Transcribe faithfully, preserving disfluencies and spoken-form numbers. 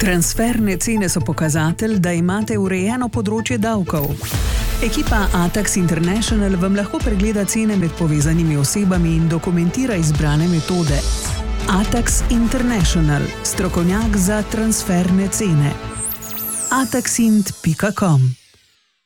Transferne cene so pokazatelj, da imate urejeno področje davkov. Ekipa Atax International vam lahko pregleda cene med povezanimi osebami in dokumentira izbrane metode. Atax International, strokovnjak za transferne cene. ataxint pika com